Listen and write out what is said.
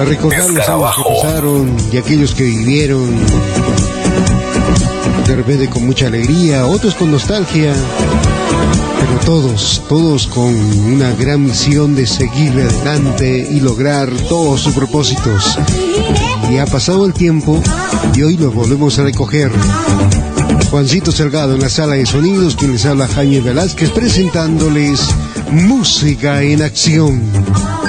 a recordar los años que pasaron y aquellos que vivieron, de repente con mucha alegría, otros con nostalgia, pero todos con una gran misión de seguir adelante y lograr todos sus propósitos. Y ha pasado el tiempo y hoy los volvemos a recoger. Juancito Salgado en la sala de sonidos, quien les habla, Jaime Velázquez, presentándoles Música en Acción.